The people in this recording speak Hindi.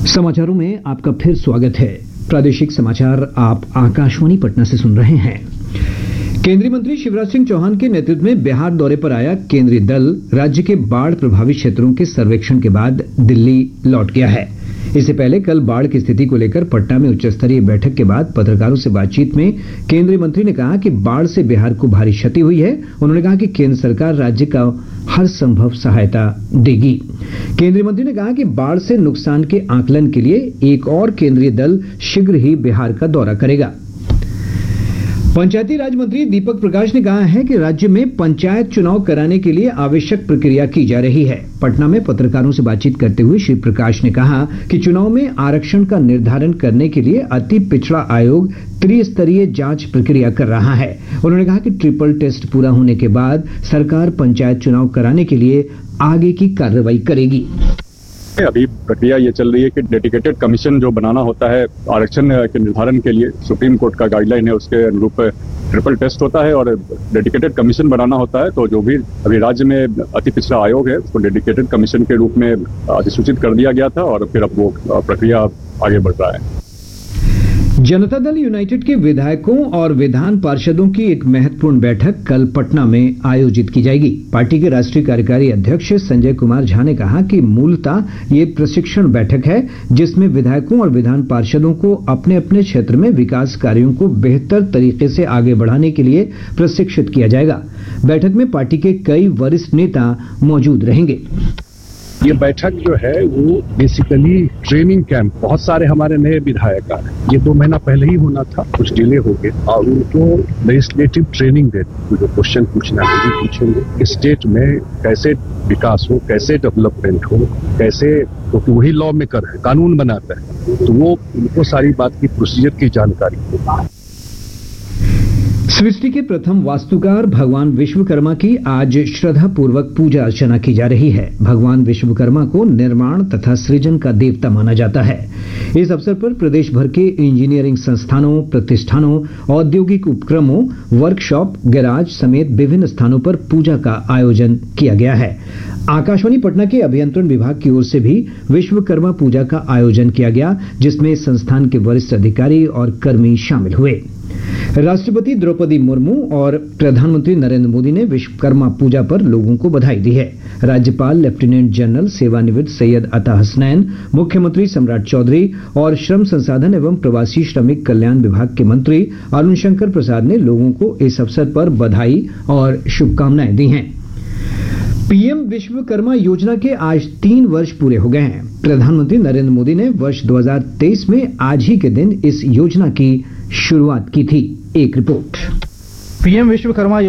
समाचारों में आपका फिर स्वागत है। प्रादेशिक समाचार आप आकाशवाणी पटना से सुन रहे हैं। केंद्रीय मंत्री शिवराज सिंह चौहान के नेतृत्व में बिहार दौरे पर आया केंद्रीय दल राज्य के बाढ़ प्रभावित क्षेत्रों के सर्वेक्षण के बाद दिल्ली लौट गया है। इससे पहले कल बाढ़ की स्थिति को लेकर पटना में उच्च स्तरीय बैठक के बाद पत्रकारों से बातचीत में केंद्रीय मंत्री ने कहा कि बाढ़ से बिहार को भारी क्षति हुई है। उन्होंने कहा कि केंद्र सरकार राज्य का हर संभव सहायता देगी। केंद्रीय मंत्री ने कहा कि बाढ़ से नुकसान के आकलन के लिए एक और केंद्रीय दल शीघ्र ही बिहार का दौरा करेगा। पंचायती राज मंत्री दीपक प्रकाश ने कहा है कि राज्य में पंचायत चुनाव कराने के लिए आवश्यक प्रक्रिया की जा रही है। पटना में पत्रकारों से बातचीत करते हुए श्री प्रकाश ने कहा कि चुनाव में आरक्षण का निर्धारण करने के लिए अति पिछड़ा आयोग त्रिस्तरीय जांच प्रक्रिया कर रहा है। उन्होंने कहा कि ट्रिपल टेस्ट पूरा होने के बाद सरकार पंचायत चुनाव कराने के लिए आगे की कार्रवाई करेगी। अभी प्रक्रिया ये चल रही है कि डेडिकेटेड कमीशन जो बनाना होता है आरक्षण के निर्धारण के लिए, सुप्रीम कोर्ट का गाइडलाइन है, उसके अनुरूप ट्रिपल टेस्ट होता है और डेडिकेटेड कमीशन बनाना होता है। तो जो भी अभी राज्य में अति पिछड़ा आयोग है उसको डेडिकेटेड कमीशन के रूप में अधिसूचित कर दिया गया था और फिर अब वो प्रक्रिया आगे बढ़ रहा है। जनता दल यूनाइटेड के विधायकों और विधान पार्षदों की एक महत्वपूर्ण बैठक कल पटना में आयोजित की जाएगी। पार्टी के राष्ट्रीय कार्यकारी अध्यक्ष संजय कुमार झा ने कहा कि मूलतः ये प्रशिक्षण बैठक है जिसमें विधायकों और विधान पार्षदों को अपने अपने क्षेत्र में विकास कार्यों को बेहतर तरीके से आगे बढ़ाने के लिए प्रशिक्षित किया जाएगा। बैठक में पार्टी के कई वरिष्ठ नेता मौजूद रहेंगे। ये बैठक जो है वो बेसिकली ट्रेनिंग कैंप, बहुत सारे हमारे नए विधायक आ रहे हैं। ये 2 महीना पहले ही होना था, कुछ डिले हो गया और उनको लेजिस्लेटिव ट्रेनिंग दे, जो क्वेश्चन पूछना है वो पूछेंगे। स्टेट में कैसे विकास हो, कैसे डेवलपमेंट हो, कैसे, क्योंकि वही लॉ मेकर है, कानून बनाता है, तो वो उनको सारी बात की प्रोसीजर की जानकारी हो। सृष्टि के प्रथम वास्तुकार भगवान विश्वकर्मा की आज श्रद्धा पूर्वक पूजा अर्चना की जा रही है। भगवान विश्वकर्मा को निर्माण तथा सृजन का देवता माना जाता है। इस अवसर पर प्रदेश भर के इंजीनियरिंग संस्थानों, प्रतिष्ठानों, औद्योगिक उपक्रमों, वर्कशॉप, गैराज समेत विभिन्न स्थानों पर पूजा का आयोजन किया गया है। आकाशवाणी पटना के अभियंत्रण विभाग की ओर से भी विश्वकर्मा पूजा का आयोजन किया गया, जिसमें संस्थान के वरिष्ठ अधिकारी और कर्मी शामिल हुए। राष्ट्रपति द्रौपदी मुर्मू और प्रधानमंत्री नरेंद्र मोदी ने विश्वकर्मा पूजा पर लोगों को बधाई दी है। राज्यपाल लेफ्टिनेंट जनरल सेवानिवृत्त सैयद अता हसनैन, मुख्यमंत्री सम्राट चौधरी और श्रम संसाधन एवं प्रवासी श्रमिक कल्याण विभाग के मंत्री अरुण शंकर प्रसाद ने लोगों को इस अवसर पर बधाई और शुभकामनाएं दी हैं। पीएम विश्वकर्मा योजना के आज 3 वर्ष पूरे हो गए हैं। प्रधानमंत्री नरेंद्र मोदी ने वर्ष 2023 में आज ही के दिन इस योजना की शुरुआत की थी। एक रिपोर्ट। पीएम विश्वकर्मा